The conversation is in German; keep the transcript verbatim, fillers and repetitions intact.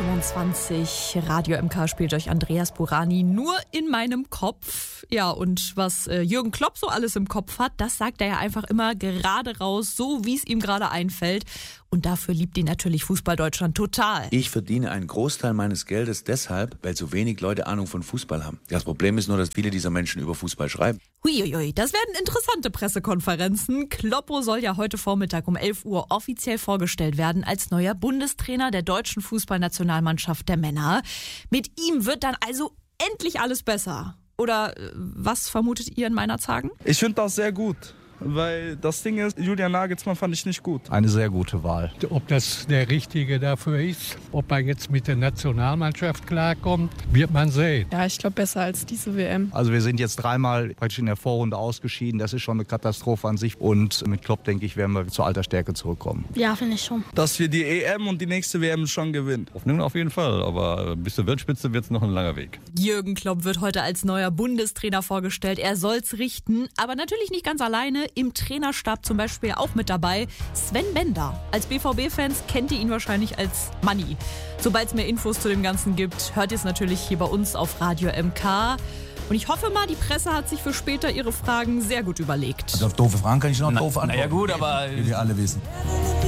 fünfundzwanzig. Radio M K spielt euch Andreas Burani nur in meinem Kopf. Ja, und was äh, Jürgen Klopp so alles im Kopf hat, das sagt er ja einfach immer gerade raus, so wie es ihm gerade einfällt. Und dafür liebt ihn natürlich Fußball Deutschland total. Ich verdiene einen Großteil meines Geldes deshalb, weil so wenig Leute Ahnung von Fußball haben. Das Problem ist nur, dass viele dieser Menschen über Fußball schreiben. Huiuiui, das werden interessante Pressekonferenzen. Kloppo soll ja heute Vormittag um elf Uhr offiziell vorgestellt werden als neuer Bundestrainer der deutschen Fußballnationalmannschaft der Männer. Mit ihm wird dann also endlich alles besser. Oder äh, was vermutet ihr in meiner Zagen? Ich finde das sehr gut. Weil das Ding ist, Julian Nagelsmann fand ich nicht gut. Eine sehr gute Wahl. Ob das der Richtige dafür ist, ob er jetzt mit der Nationalmannschaft klarkommt, wird man sehen. Ja, ich glaube besser als diese W M. Also wir sind jetzt dreimal praktisch in der Vorrunde ausgeschieden. Das ist schon eine Katastrophe an sich. Und mit Klopp, denke ich, werden wir zur alter Stärke zurückkommen. Ja, finde ich schon. Dass wir die E M und die nächste W M schon gewinnen. Hoffnung auf jeden Fall, aber bis zur Weltspitze wird es noch ein langer Weg. Jürgen Klopp wird heute als neuer Bundestrainer vorgestellt. Er soll's richten, aber natürlich nicht ganz alleine. Im Trainerstab zum Beispiel auch mit dabei Sven Bender. Als B V B-Fans kennt ihr ihn wahrscheinlich als Manni. Sobald es mehr Infos zu dem Ganzen gibt, hört ihr es natürlich hier bei uns auf Radio M K. Und ich hoffe mal, die Presse hat sich für später ihre Fragen sehr gut überlegt. Also auf doofe Fragen kann ich noch doof antworten. Na ja gut, aber wie wir alle wissen.